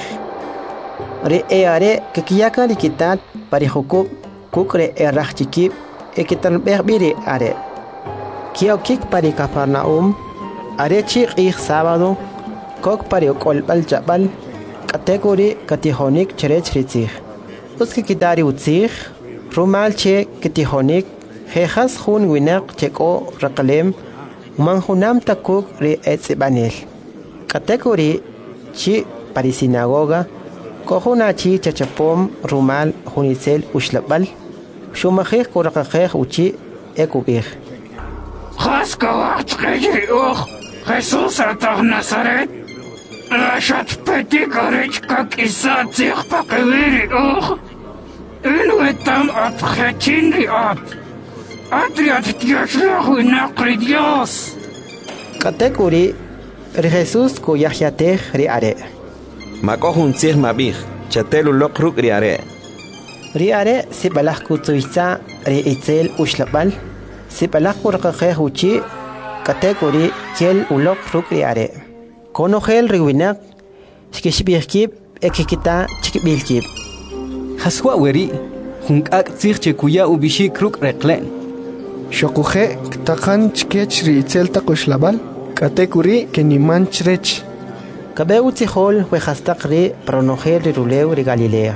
ri are kikyaka rikitat pari khukub kukre erachikib ekitarnbeh biri are kiokik pari Kafarnaum Arechi q'ij sábado kok pario kolbal chabal category katijonik cherech ritzig. Uski kitari utzig rumal che katijonik jejas jun winak cheko rakalem manjunam takuk ri etzibanel. Category chi parisinagoga kohuna chi chachapom rumal junitzel ushlabal shumajej korakajej uchi ekubij.
Jaskawach chkejri uch Jesús atah Nazaret Lashat peti garich kak isa tzich pakewiri uch Inuetam at chechinri Atriat tiashlahu inakri Dios
Category ri Jesús kuyahjatej ri are.
Makohun tzich mabij chatelu lokruk ri are.
Ri are sibalaj kutsuitza ri itzel ushlabal sibalaj kurakajej uchi category kel ulok ruk ri are. Konogel ri winak shkishbihkib ekikita chikbilkib.
Haswa weri hunkak tzich chekuya ubishik ruk reklen.
Shokuje ktakan chkech ri itzel takushlabal category keniman chrech.
Kabeu tzihol wejastak ri pronogel ri ruleu ri Galilea.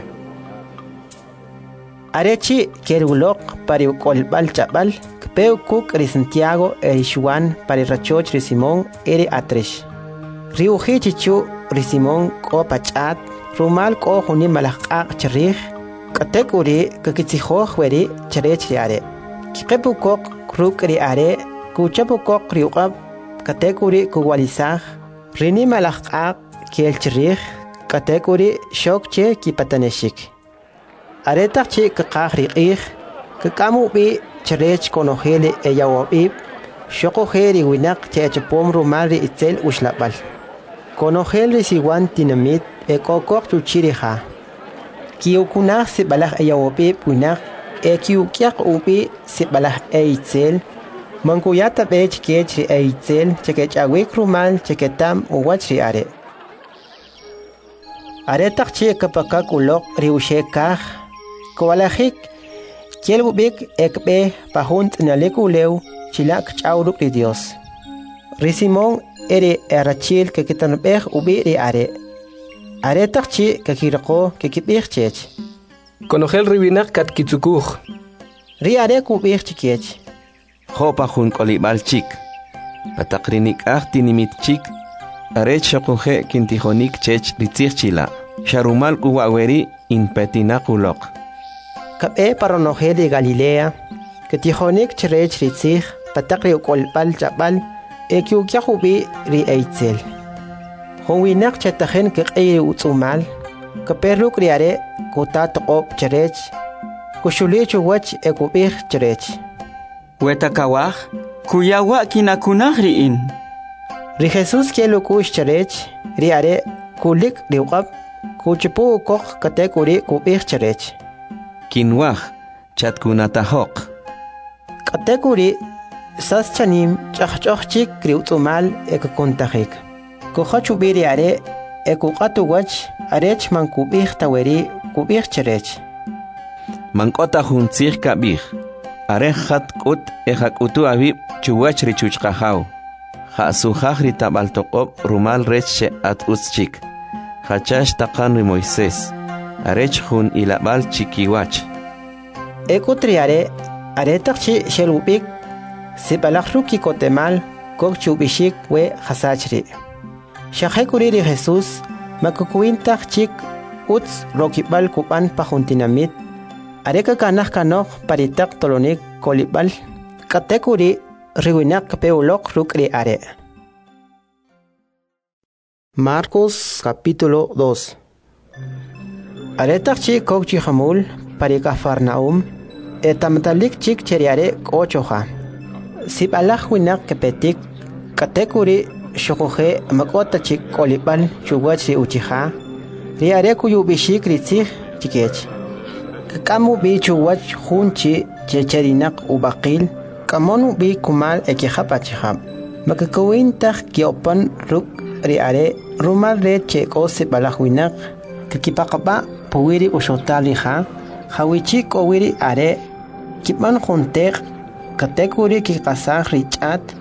Arechi kerulok pari kolbal chabal kpeu kuk ri Santiago eri Juan pari rachoch ri Simón eri atresh. Ri ujichichu ri Simón ko pachat rumal ko juni malaqaq cherij category kakitzihoj weri cherech ri are. Kiqepu kok kruk ri are kuchapu kok ri uqab category kuwalizaj rini malaqaq kel cherij category shokche kipataneshik. Aretak chi kakaj ri q'ij kakamu bi cherech konojeli eyawabib shokojeri winak chechapom rumal ri itzel ushlabal. Konojel ri siwan tinamit ekokok chuchirija. Kiukunaj sibalaj eyawabib winak ekiukyak ubi sibalaj eitzel mankuyata bech kech ri eitzel chekech awik rumal cheketam uwach ri are. Aretak chi kapakak ulok ri ushekaj Kowalajik kielbubik ekbe pajunt nalekulew chilak chauruk ri Dios. Ri Simón eri erachil kekitanbej ubi ri are. Aretak chi kekirako kekibij chech.
Konogel ribinak katkitsukuj.
Ri are kubij chikech.
Jopa jun kolibal chik. Patakrinik tinimit chik. Arech shokuje kintijonik chech ritzich chila. Sharumal kuwaweri in petinakulok.
Kabe paronogel de Galilea, que tijonik cherech ritzich, patakri ukolpal chabal, ekiukyahubi ri eitzel. Honwinak chetajen kekei utzumal, kaperluk riare, kutat op cherech, kushulich wach ekubich cherech.
Wetakawaj, kuyawa kinakunaj riin.
Ri Jesús kielukush cherech, riare, kulik riwab, kuchipu kok katekuri kubich cherech.
Kinwaj chatkunatajok.
Category sas chanim chachchik kriutumal ekakontajik. Kohachubiri are ekukatuwach arech mankubij taweri kubij cherech.
Mankota juntzich kabij. Arechat kut ejakutu abib chuwach richuchkajaw. Jasujaj ritabaltoqob rumal reche at utzchik. Hachash takan ri Moisés. Arech jun ilabal chikiwach.
Ekutriare aretakchi shelubik sibalajruki kotemal kok chubishik we hasachri. Shahekuri ri Jesús makukuintak chik utz rokibal kupan pajuntinamit. Areka kanaj kanoj paritak tolonik kolibal. Katekuri riwinak peulok rukri are. Marcos capítulo 2. Aretak chik kok chihamul parika Farnaum etamtalik chik cheriare kochoja. Sibalaj winak kepetik katekuri shokoje makota chik kolibal chuwachi uchija. Riare kuyubishik ritzich chikech. Kakamu bi chuwach junchi checherinak ubakil kamonu bi kumal ekihapachiham. Makakawintak kiopan ruk riare rumal re cheko sibalaj winak kikipakaba powiri ushotalija. Hawichik owiri are kipan juntek katekuri kikasaj richat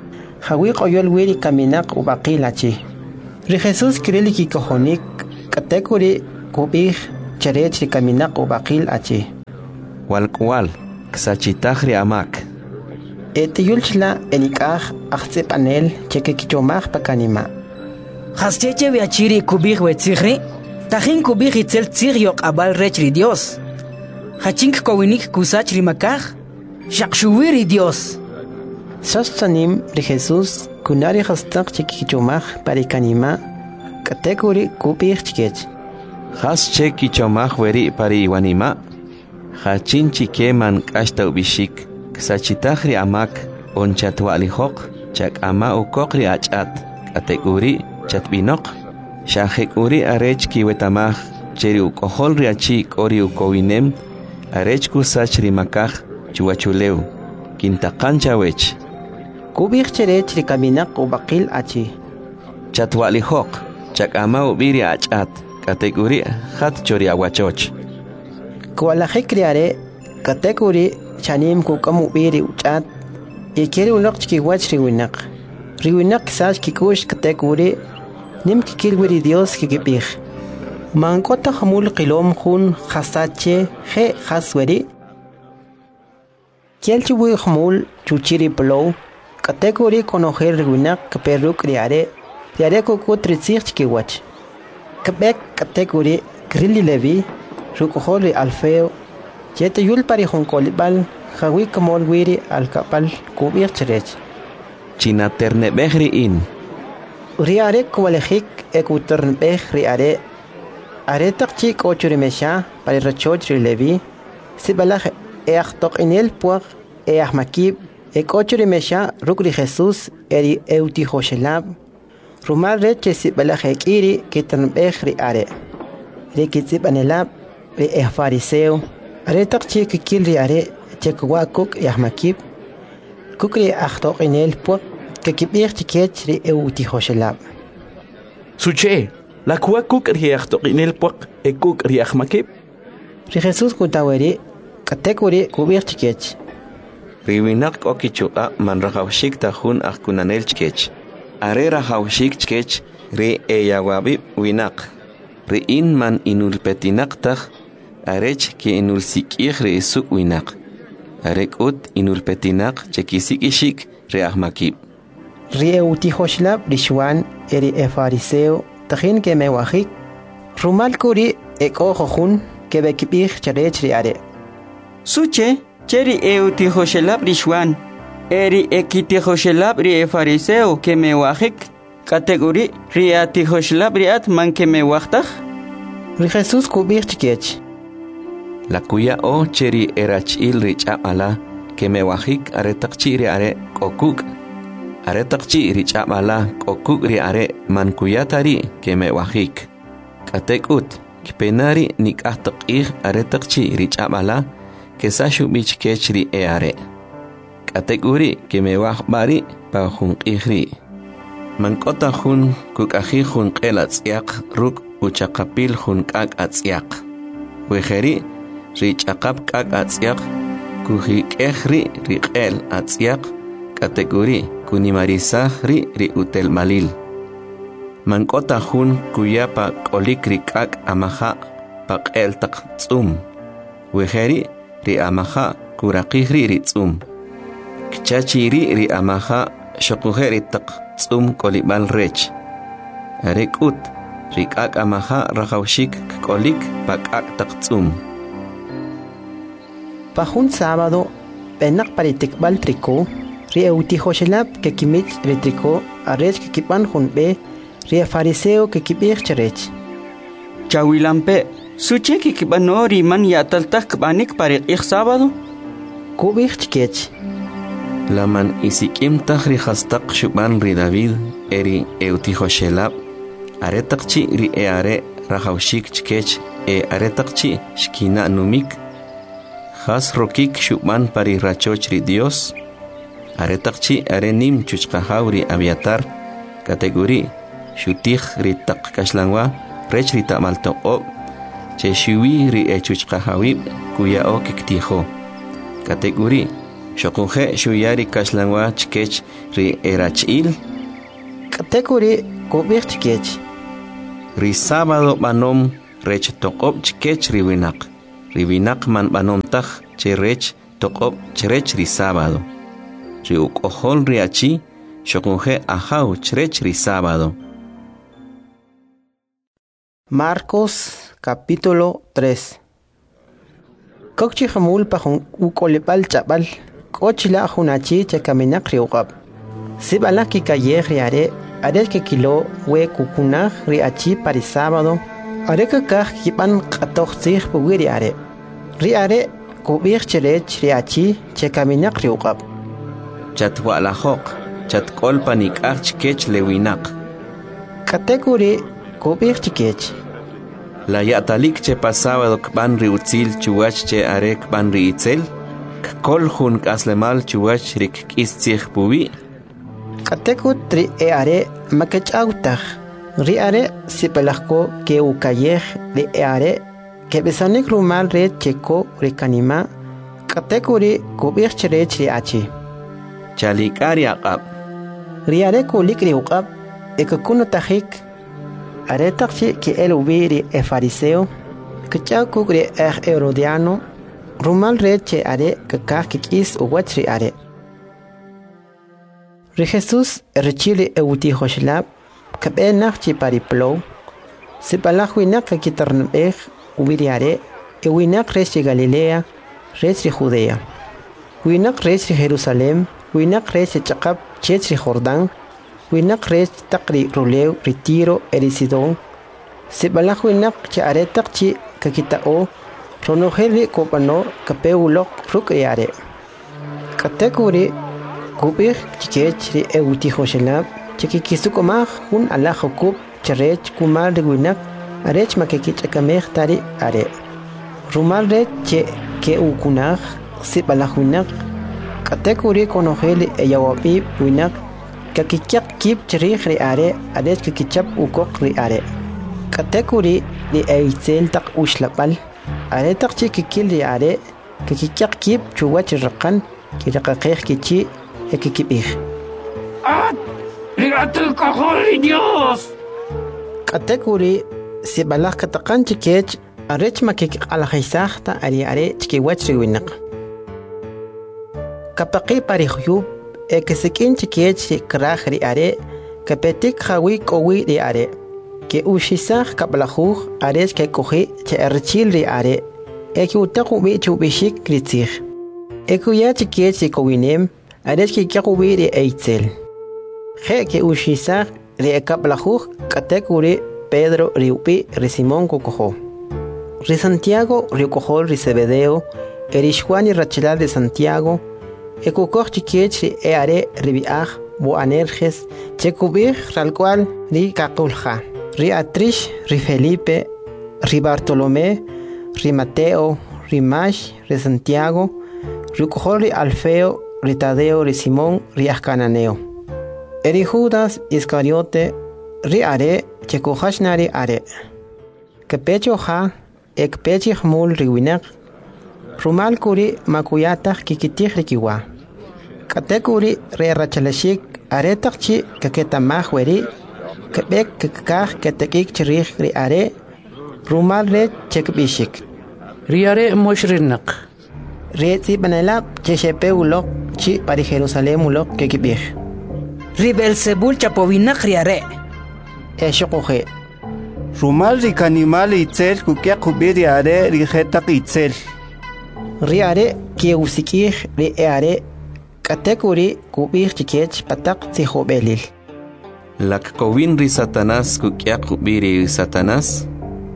Jawi qoyol wiri kaminak ubaqil achi. Ri Jesús kirili kikohonik katekuri kubih cherech ri kaminak ubaqil achi.
Walkual, ksachitahri amak.
Yulchla enikah akhsep anel cheke kichomach pakanima.
Hascheche viachiri kubih wetzigri, tahin kubih itzel tzig abal rechri Dios. Hachink kowinik kusachri makah, shakshuwiri Dios.
Sastanim ri Jesús kunari hastak cheke kichomach parikanima, katekuri kubih chikech.
Has cheki chomach weri pari iwanima, hachin chikeman kashta ubishik. Ksachitahri amak onchatwalihok chak ama ukokri achat kateguri chatbinok shahekuri arech kiwetamah cheri ukoholri achi kori ukowinem arech kusachri makah chuachuleu kintakanchawech
kubih cherech rikaminak ubaqil achi
chatwalihok chak ama ubiri achat kateguri hat chori awachoch
kualahik riare kateguri chanim kukamu biri uchat ikeri ulok chiki wach riwinak sach kikush kateguri nim kikilwiri Dios kikipih mankota hamul qilom khun khasache he khasweri kielchiwi hamul chuchiri plow kateguri konoher riwinak kaperuk riare kukutrizich chiki wach kabek kateguri grilli levi rukohori alfeo Jete yul pari honkolibal jawi kamol wiri al kapal kubir cherech.
China terne behri in.
Riare kwalehik ekutern beh riare. Are takchik ochuri mesha pari rachoch rilevi. Sibalach tok inel puag makib ekochuri mesha rukri Jesus eri euti hoshelab. Rumal reche sibalach ekiri kitern beh riare. Rikitsib anelab be fariseo. Are takchi kikilri are chekwa kuk yahmakib kukri akhtoq inel po kikibir tikech ri euti hoshelab
Suche la kwa kuk ri akhtoq inel po kuk ri yahmakib
ri Jesus kutaweri katekuri kubir tikech
riwinak okichuqa man rahawshik tahun akunanel chkech are rahawshik chkech ri eyawabi winak ri in man inulpetinak tah arech ki inul sikih re suk winak arekut inul petinak chekisikishik re ahmakib
rie uti hoshlab rishwan eri fariseo tahin ke mewahik rumal kuri eko khun ke bekibih charech riare
suche cheri uti hoshlab rishwan eri ekiti hoshlab ri fariseo ke mewahik kategori riati hoshlab riat man ke mewahtaj
ri Jesus kubih chikech
La kuya o cheri erachil rich amala que me wajik are takchiri are kokuk are takchi rich amala kokuk ri are man kuyatari que me wajik katekut kpenari nikah takir are takchi rich amala que sashu bich kechri e are katekuri que me wajbari pa jun ihri man kota jun kukahi jun qelatsiak ruk uchaqapil jun kak atsiak wejeri Rich akap kak atsiak kuhi kehri riqel atsiak kategori kunimarisah ri utel malil mankota hun kuyapa kolik rikak amaha paqel tak tsum weheri ri amaha kurakihri ri tsum kchachiri ri amaha shokuheri tak tsum kolibal rech arekut rikak amaha rahawshik kolik pakak tak tsum
Pajun sábado, penak paritikbal triko, ri euti hoshelab que kimich retriko, arech que kipan junbe, ri fariseo que kibir cherech.
Chawilampe, suche que kibanori man yataltak banik parik sábado?
Kubir chikech.
Laman isikim tahri hastak shuban ri David, eri euti hoshelab, aretakchi ri eare rahawshik chikech, aretakchi shkina numik, Has rokik shukman pari rachochri Dios aretakchi arenim chuchqahauri aviatar kategori shutih ritak kashlangwa rech rita maltoqo che shiwi ri chuchqahawi kuya o kiktijo kategori Xokunje shuyari kaslanwa chkech ri erachil.
Katekuri kubich chkech.
Ri sábado banom rech tokop chkech riwinak. Riwinak man banom taj che rech tokop chrech ri sábado. Ri ukohol ri achi xokunje ahau chrech ri sábado.
Marcos capítulo 3. Kokchi hamul pahun ukolepal chabal. Kochila hunachi che kaminak riugab. Sibala ki kaye riare. Are que kilo we kukunah riachi para sábado. Are que kah kipan katoch sich buwiri are. Riare kubich cherech riachi che kaminak riugab.
Chatwa la hok. Chat kolpanik archkech lewinak.
Katekuri kubich chikech.
La yatalik che pasado kban riutzil chuach che are kban riitzel. Kol hun kaslemal chuach rik kistzich buwi.
Katekut ri eare makechautaj. Ri are sipelajko ke ukayej ri eare ke besanik rumal re cheko ri kanima. Katekuri kubich cherech riachi.
Chalikari aqab.
Ri are kulik ri uqab ekakunu tajik. Are takchi ke el ubiri e fariseo. Kachakuk ri herodiano. Rumal re che are kakak kikis uwach ri are. Ri Jesús rechili eutijo shlab. Kabe nachchi pariplo. Sipalach winak kitarnbech ubiri are. Winak rechi Galilea. Rechi Judea. Winak rechi Jerusalem. Winak rechi chakab chechi Jordán. Winak rech takri ruleu retiro erisidon. Sipalach winak che are takchi kakitao. Ronojeli kopano kapeulok ruk eare. Katekuri kubich chikech ri eutijo shelab. Chikikisukomach hun alajokub cherech kumar de winak. Arech makekich akamech tari are. Rumal re che ke ukunach sipalach winak. Katekuri konojeli eyawapi winak. Kakichak kip cherich ri are. Arech kakichap ukok ri are. Katekuri li eitzel tak ushlapal. Are takchi kikil ri are. Kakichak kip chuwach rakan. Kirakakech kichi ekikipich.
¡Mira cajón, Dios!
Katekuri sibalach katakan chikech. Arech makik alajisachta ari are chikiwach riwinak. Kapaki parihuyub. Ekesikin chikech krach ri are. Kapetik hawi kowi ri are. Ke ushisach kaplajuj arech ke koji che erchil ri are. Eki utaku bi chubishik kritzich. Ekuya chikech kowinem arech ke kakubi ri eitzel. Je ke ushisach ri kaplajuj katekuri Pedro riupi ri Simón kokojo. Ri Santiago riukojol ri Zebedeo. Erishjuan y Rachel de Santiago. Ekukoj chikech ri eare ribiaj boanerges chekubij ralcual ri kakulja. Ri Atrish, ri Felipe, ri Bartolomé, ri Mateo, ri Mash, ri Santiago, ri Cojol, ri Alfeo, ri Tadeo, ri Simón, ri Ascananeo. Eri Judas Iscariote, ri are, chekujashnari are. Kepecho ha, ekpechich mul ri winek. Rumal kuri makuyataj kikitij rikiwa. Katekuri ri rachalashik aretakchi kaketamaj weri. Kebek kekaj ketekik cherich ri are. Rumal re chekbishik.
Ri are moshrinak.
Ri tzibανelab cheshepe ulok chi pari Jerusalem ulok kekibich.
Ri Belzebul chapovinak ri are.
Eshokoje.
Rumal ri kanimal itzel kukia kubiri are ri jetak itzel.
Ri are kieusikij ri are. Katekuri kubich chikech patak tzihobelil.
Lak kovin ri Satanás kukyak biri Satanás.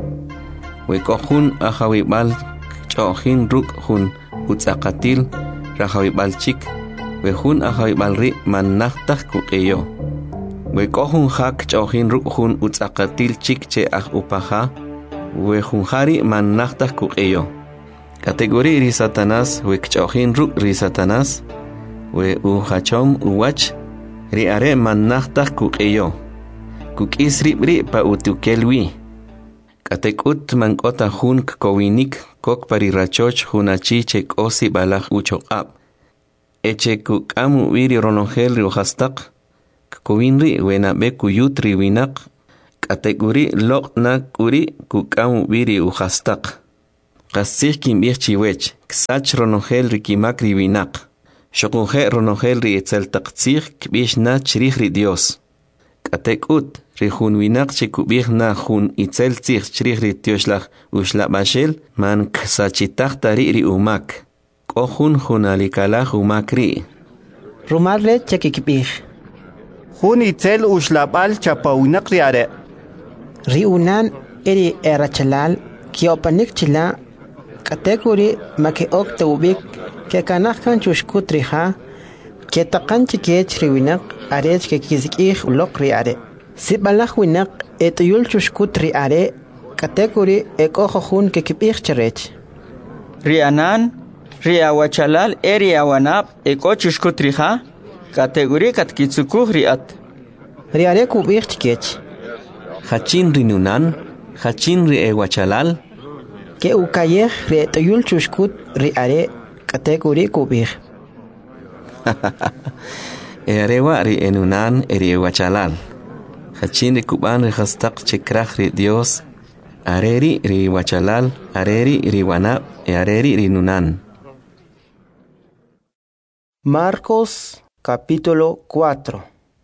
Wekojun ahawibal chohin ruk hun utzakatil rahawibal chik. Wehun ahawibal ri manachtak kukeyo. Wekojun hak chohin ruk hun utzakatil chik che ah upaha. Wehun hari manachtak kukeyo. Kategori ri Satanás wekchohin ruk ri Satanás. We uhachom uwach. Ri are manachtak kukeyo. Kukis ribri pa utukelwi. Katekut mankota hun kowinik kok pari rachoch hunachi chek osi balach uchoqab. eche kukamu wiri ronongel ri uhastak, kuwinri wena be kuyutri winak, kategori lokna kuri kukamu wiri uhastak. Kasih kimbir chiwech, ksach ronongel ri kimak ri winak. Shokunje ronongel ri etzel taktsir kbish na chirih ri Dios. Katekut ri hun winak chekubir na hun itzel tsir chirih ri Tioslach ushla bashel man ksachitach tari ri umak. Kohun alikalach umak ri.
Rumal re chekikbir.
Hun itzel ushlabal chapawinak ri are.
Ri unan eri erachalal kiopanik chila kategori makeok teubik que kanahkan chushkut riha que takan chikech riwinak arech que kizikih ulok riare sibalach winak etuyul chushkut riare kategori ekojohun que kipih cherech
rianan riawachalal eriawanap eko chushkut riha kategori katkitsukuh riat
riare kubih chikech
hachin rinunan hachin riewachalal
que ukayeh retuyul chushkut riare kategori kubir.
Erewa ri enunan eriewachalal. Hachin ri kuban ri hastak chekrach ri Dios. Areri ri wachalal, areri ri wanab, areri ri nunan.
Marcos capítulo 4.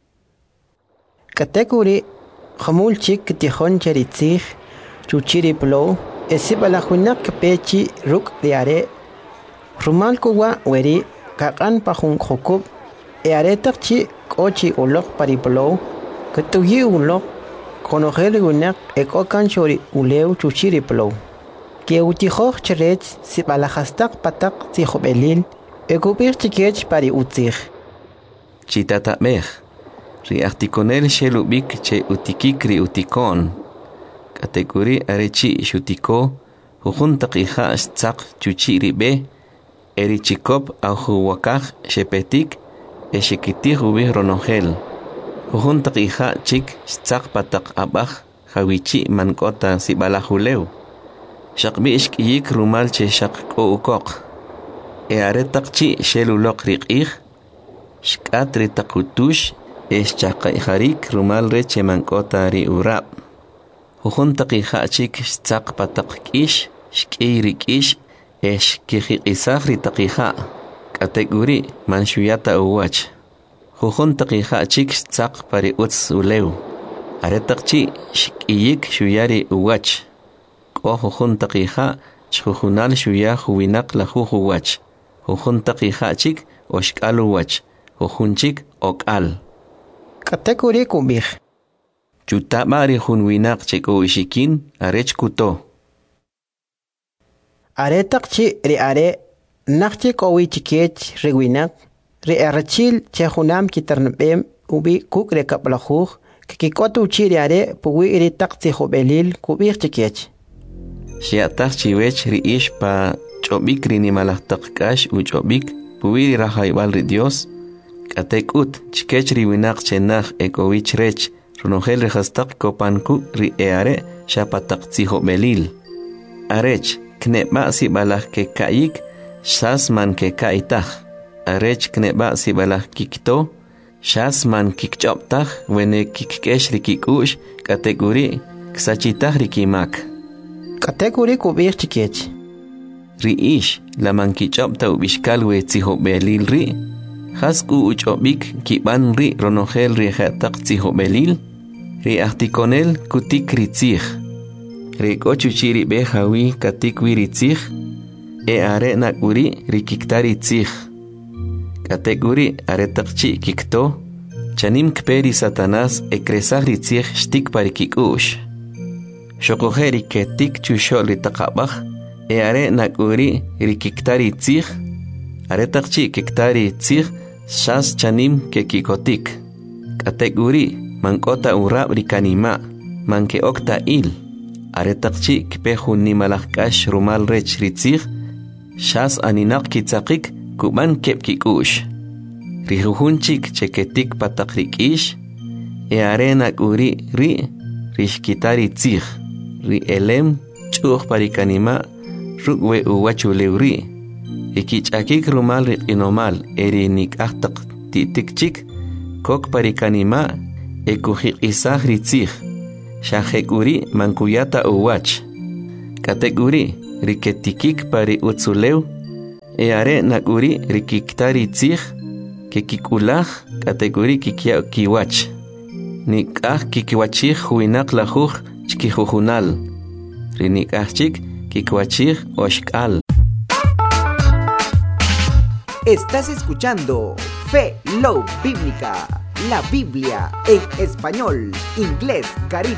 Kategori hamul chik tihon cheritzig chuchiri plo esibalahuinak pechi ruk riare Rumal kuwa weri kakan pahung khokub earetak chi kochi ulok pariplo ketuyi ulok konogel gunak ekokan chori uleu chuchiri plo ke utihoch cherech sibalahastak patak tihobelil ekupir chikech pari utzig
Chitata mech ri artikonel shelubik che utikikri utikon kategori arechi shutiko hujuntak iha stzak chuchiri be Erichikop auhuwakaj shepetik eshikitir ubih ronongel. Hujuntak iha chik stzak patak abaj hawichi mankota sibalahuleu. Shakbi ishkiyik rumal che shakko ukok. Earetak chi shelulok rikih. Shkat ritakutush eschakaiharik rumal reche mankota ri urab. Hujuntak iha chik stzak patak kish shkirikish Esh kihikisafri taqiha kategori manshuyata uwach Jujun taqiha chik tzaq pari utz uleu aretaqchi shikiyik shuyari uwach Ko jujun taqiha chjujunal shuya huwinak la jujuwach Jujun taqiha chik oshkal uwach Jujun chik okal
Kategori kubih
Chutabari junwinak chiko ishikin arech kuto
Aretak chi riare nakchi kowi chikech rewinak ri arachil chehunam kiternbem ubi kuk rekaplahuj kikikotu chi riare puwi iritak tihobelil kubih chikech
Shiatak chiwech ri ish pa chobik ri nimalahtak kash u chobik puwi ri rahaybal ri Dios katekut chikech ri winak chenach ekowich rech runogel ri hastak kopanku ri eare shapatak tihobelil arech kneba si balah ke kaik shasman ke kaitah arech kneba si balah kikto shasman kikchoptah wene kikkesh rikikush kategori ksachitah rikimak
kategori kubir chikech
riish laman kichopta ubishkal we tzihobelil ri hasku uchobik kiban ri ronogel ri khatak tzihobelil ri artikonel kutik ritzih Riko chuchiri be hawi katikwi ritzig are nakuri rikiktari tzig kategori aretakchi kikto chanim kperi satanas ekresag ritzig shtik parikikush shokojeri ketik chushol ritakabaj are nakuri rikiktari tzig aretakchi kiktari tzig shas chanim kekikotik kategori mankota urab rikanima manke okta il Aretakchi kpehun nimalakash rumal rech ritzig shas aninak kitzakik kuban kepkikush Rijuhunchik cheketik patak rikish arena uri ri rishkitari tzig ri elem chuj parikanima rukwe uwachu leuri Ikich'akik rumal riq'inomal nik'aqtaq ti'tikchik kok parikanima ekujiq'isaj ritzij xajek'uri mankuyata uwach k'atek'uri riketikik pari utzulew are nak'uri rikikta ritzij kekik'ulaj k'atek'uri kikya' kiwach nik'aj kikiwachij winaq lajuj chkijujunal rinik'ajchik kikwachij oxk'al.
Estás escuchando Fe Love Bíblica, la Biblia en español, inglés, caribe.